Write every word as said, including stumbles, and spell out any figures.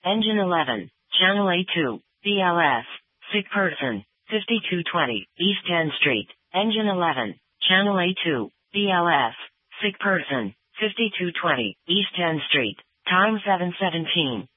Engine eleven, Channel A two, B L S, sick person, fifty-two twenty, East tenth Street. Engine eleven, Channel A two, B L S, sick person, fifty-two twenty, East tenth Street. Time seven seventeen.